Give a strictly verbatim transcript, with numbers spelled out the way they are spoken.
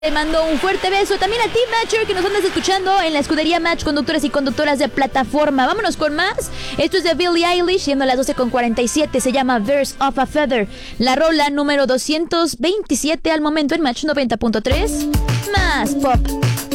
Te mando un fuerte beso también a ti, Matcher, que nos andas escuchando en la escudería Match, conductores y conductoras de plataforma. Vámonos con más. Esto es de Billie Eilish, siendo las doce con cuarenta y siete. Se llama Birds of a Feather. La rola número doscientos veintisiete al momento en Match noventa punto tres. Más pop.